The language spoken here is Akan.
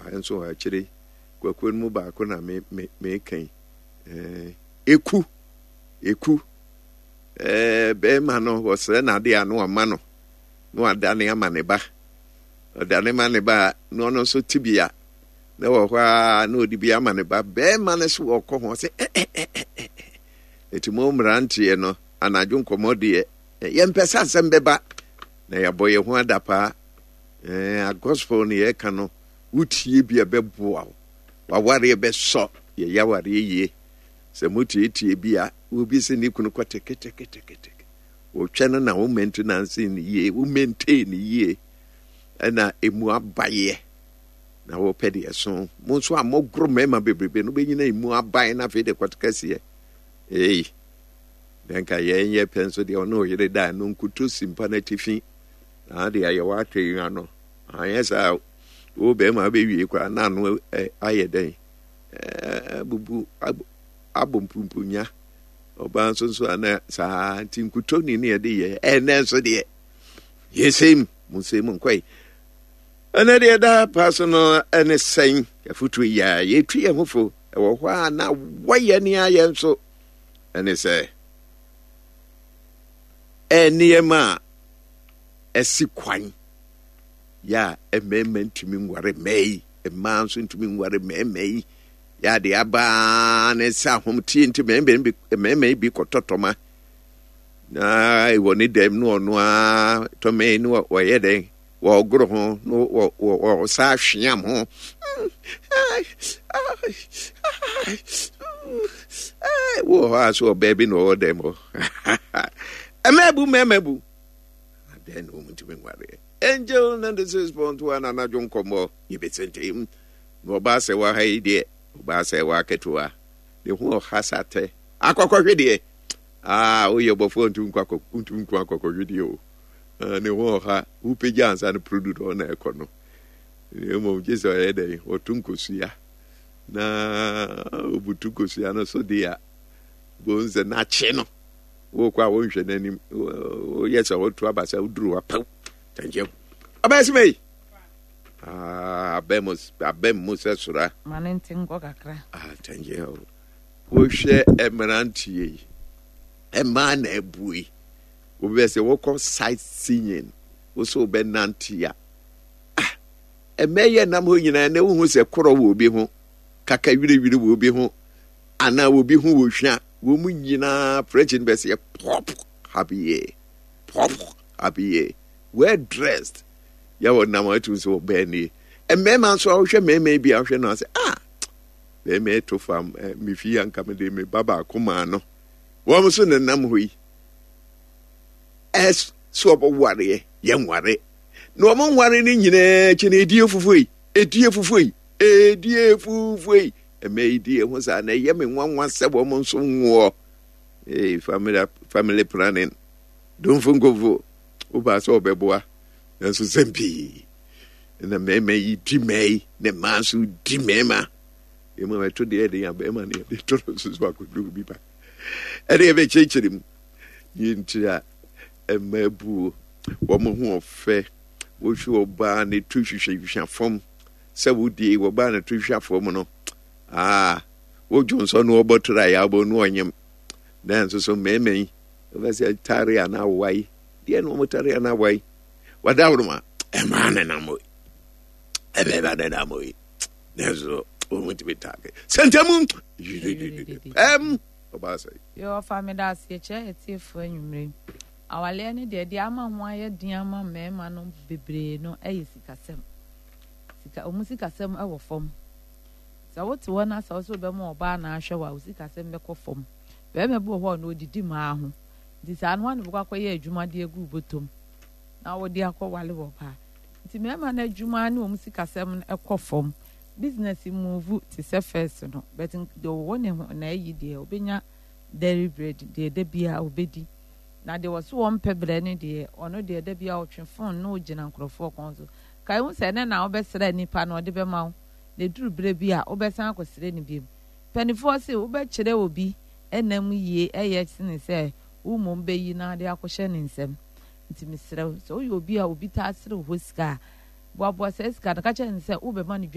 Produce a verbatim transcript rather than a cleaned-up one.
enso ha chire kwakwan mu ba ko na me me kan eh eku eku eh be ma no wo se na de anu ama no no adane ama ne ba adane ma ne ba no no so tibia na wo kwa na odi bia ama ne ba be ma ne so wo ko ho se eh eh eh etimo mrantie no anadwo nkomode ye mpesa nsem beba na ya boye ho adapa eh gospel ni e ka no wutie bia beboa wa ware be so ye ya ware ye se mutie tie bia obi se ni kunu kwate kete kete kete o twene na wo maintenance ni ye wo maintain ye na emu abaye na wo pede eso mo so amogro mema bebrebe no be nyina emu abaye na fe de kwate kase eh denka ye nye penso de ono yire da no nkutu simpa na tifi na de aye wa twe ano ayesa o be ma be wie kwa na no aye den eh bubu abompumpunya oba nso nso ana sa tinkuto ni ne de ye ene so de yesem musem nkwai ana de da personal ene sen afutu ya ye twi amfo e wo hwa na waye ni aye nso ene se eniema esikwan ya emema ntumi nware mei ema nso ntumi nware mei ya de aba ne sa hom tie ntumi mbe mei bi kototoma na iwo ni dem no no a to mei no wo ye den wo gro ho no wo wo sa hweam ho wo ha so baby no dem emebu memebu then wo ntumi nware angel ninety-six point one anadwo nkomo yebetsentem no ba se wa hai de ba se wa ketua de hu hasate akokwohwe de ah o yebofo ntum kwakọ ntum kwakọ de o ne hu ha upeja ansa no product on ekono e mo jeso e de otunkosuya na obutunkosuya no so de ya bonze na che no wo kwa wo hwe nanim o yesa wo to abasa uduru wa pa tanje abasme ah abemos abemos sura manentin go kakra ah tanje o wo hwe emerantie ema na ebui wo be se wo ko sightseeing wo so be nantia ah emeye nam ho nyina na wo hu se koro wo bi ho kaka wire wire wo bi ho ana wo bi ho wo hwa wo mu nyina preaching be se pop happy pop happy well dressed ya wo na ma tu so be ni e me man so hwe me me bi ahwe no say ah be me to fam mi fi anka me de me baba akoma no wo mo so ne nam ho yi es so bo ware ye nware no mo nware ni nyina chi na edie fufui edie fufui edie fufui e me edie ho sa na ye me nwanwa se bo mo so nwo eh family family planning don't fungo wo ba so beboa na so sempi na me me yi di me ne mansu di me ma e mo me to de de ya be ma ne de to so so ko du bi ba e de be chechirim yintia e mabu wo mo hu ofe wo hwe oba ne tu hwehwe hwehwa fom se wo die wo ba ne tu hwehwa fom no ah wo jonso no obotra ya bo no onyem dan so so me me o se taria na wai die no motaria na wai wadawruma e mane na moy e be ba de na moy nezo o mo tibe take sentamu em o ba sai yo family as ye che etifo anwumre awale ne de de ama ho aye din ama mema no bebre no ayi sikasem sika o musikasem e wo fom sa wote wona sa so be mo oba na ahwe wa sikasem be ko fom be me bo ho no didi ma ho di sa no wan bo kwa ye adwuma de egu botom na wo de akọwale wo pa nti mema na adwuma ne o musikasem e ko fom business move ti se first no but the one na yi de obenya dairy bread de de bia obedi na de was one pebre ne de ono de de bia otwe phone no gina nkrofo konzo kai hu se ne na obesere nipa no de be ma de duru bre bia obesan akosere ni biem penifo se obekire obi enam yie eye sine se umom be yi na de akohye ne nsem nti misere so obi a obi ta asere ho sika boabo se sika na ka che ne se ube ma